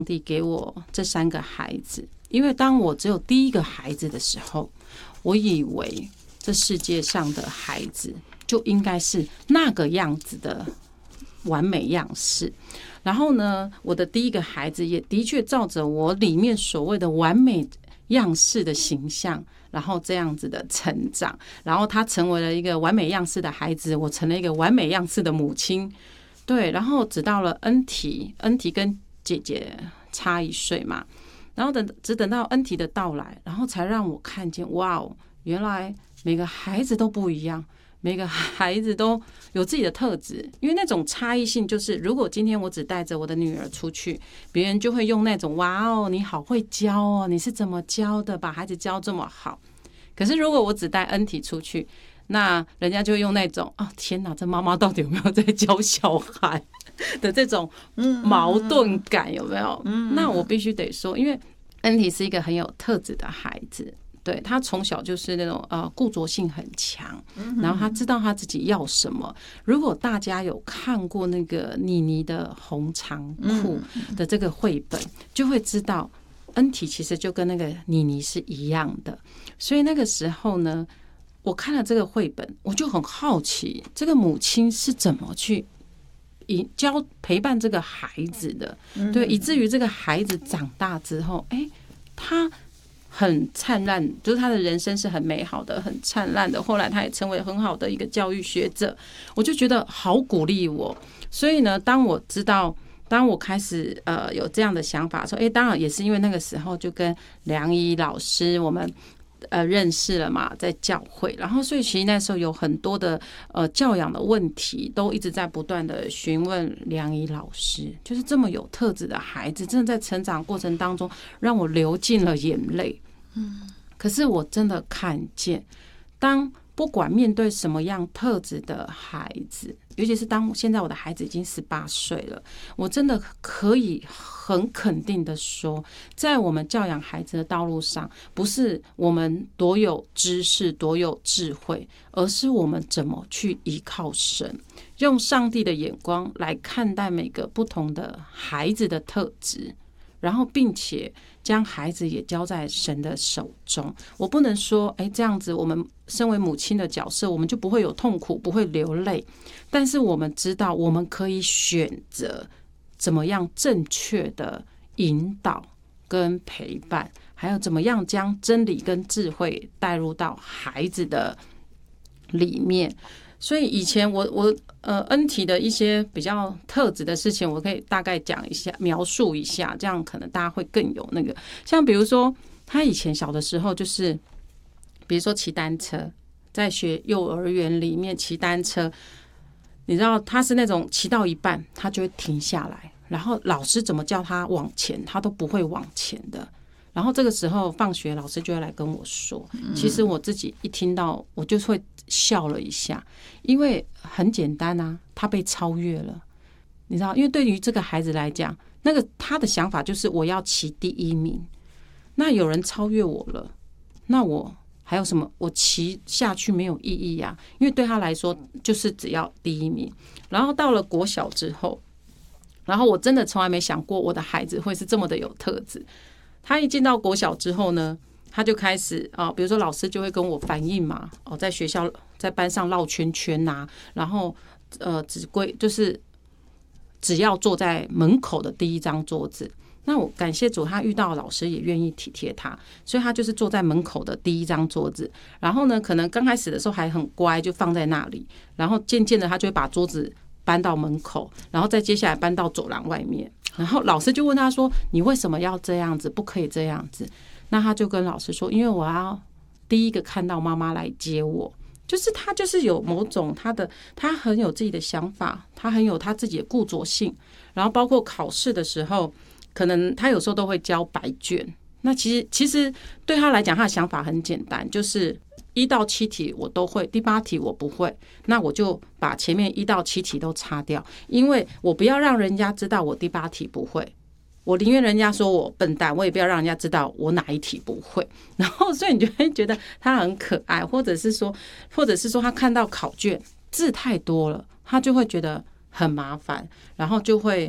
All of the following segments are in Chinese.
帝给我这3个孩子，因为当我只有第一个孩子的时候，我以为这世界上的孩子就应该是那个样子的完美样式。然后呢，我的第一个孩子也的确照着我里面所谓的完美样式的形象，然后这样子的成长，然后他成为了一个完美样式的孩子，我成了一个完美样式的母亲。对，然后直到了恩提跟姐姐差1岁嘛，然后只等到恩提的到来，然后才让我看见，哇哦，原来每个孩子都不一样，每个孩子都有自己的特质。因为那种差异性，就是如果今天我只带着我的女儿出去，别人就会用那种哇哦，你好会教哦，你是怎么教的，把孩子教这么好。可是如果我只带恩提出去，那人家就会用那种天哪，这妈妈到底有没有在教小孩的这种矛盾感，有没有？那我必须得说，因为恩提是一个很有特质的孩子，对，他从小就是那种固着性很强，然后他知道他自己要什么。如果大家有看过那个妮妮的红长裤的这个绘本，就会知道恩提其实就跟那个妮妮是一样的。所以那个时候呢，我看了这个绘本，我就很好奇，这个母亲是怎么去陪伴这个孩子的，对，以至于这个孩子长大之后，他很灿烂，就是他的人生是很美好的，很灿烂的。后来他也成为很好的一个教育学者，我就觉得好鼓励我。所以呢，当我开始有这样的想法说，当然也是因为那个时候就跟梁怡老师我们认识了嘛，在教会，然后所以其实那时候有很多的教养的问题，都一直在不断的询问梁怡老师。就是这么有特质的孩子，真的在成长过程当中让我流尽了眼泪。可是我真的看见，当不管面对什么样特质的孩子，尤其是当现在我的孩子已经18岁了，我真的可以很肯定的说，在我们教养孩子的道路上，不是我们多有知识多有智慧，而是我们怎么去依靠神，用上帝的眼光来看待每个不同的孩子的特质，然后并且将孩子也交在神的手中。我不能说这样子我们身为母亲的角色，我们就不会有痛苦，不会流泪，但是我们知道我们可以选择怎么样正确的引导跟陪伴，还有怎么样将真理跟智慧带入到孩子的里面。所以以前我恩提的一些比较特质的事情，我可以大概讲一下，描述一下，这样可能大家会更有那个。像比如说，他以前小的时候，就是比如说骑单车，在学幼儿园里面骑单车，你知道他是那种骑到一半，他就会停下来，然后老师怎么叫他往前，他都不会往前的。然后这个时候放学，老师就会来跟我说，其实我自己一听到，我就会笑了一下，因为很简单啊，他被超越了，你知道，因为对于这个孩子来讲，那个他的想法就是我要骑第1名，那有人超越我了，那我还有什么？我骑下去没有意义啊，因为对他来说就是只要第1名。然后到了国小之后，然后我真的从来没想过我的孩子会是这么的有特质。他一进到国小之后呢，他就开始比如说老师就会跟我反映嘛，在学校在班上绕圈圈啊，然后就是只要坐在门口的第1张桌子。那我感谢主，他遇到老师也愿意体贴他，所以他就是坐在门口的第1张桌子。然后呢，可能刚开始的时候还很乖，就放在那里，然后渐渐的他就会把桌子搬到门口，然后再接下来搬到走廊外面。然后老师就问他说，你为什么要这样子，不可以这样子？那他就跟老师说，因为我要第一个看到妈妈来接我。就是他就是有某种他很有自己的想法，他很有他自己的固着性。然后包括考试的时候，可能他有时候都会交白卷。那其实对他来讲，他的想法很简单，就是1到7题我都会，第8题我不会，那我就把前面1到7题都擦掉，因为我不要让人家知道我第8题不会，我宁愿人家说我笨蛋，我也不要让人家知道我哪一题不会。然后所以你就会觉得他很可爱，或者是说他看到考卷字太多了，他就会觉得很麻烦，然后就会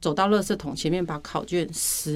走到垃圾桶前面把考卷撕